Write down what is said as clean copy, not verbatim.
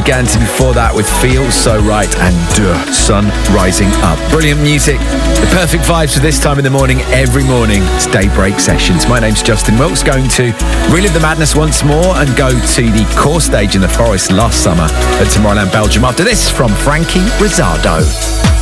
Gigante before that with Feel So Right and Sun Rising Up. Brilliant music. The perfect vibes for this time in the morning, every morning. It's Daybreak Sessions. My name's Justin Wilkes, going to relive the madness once more and go to the core stage in the Forest last summer at Tomorrowland, Belgium. After this, from Frankie Rizzardo.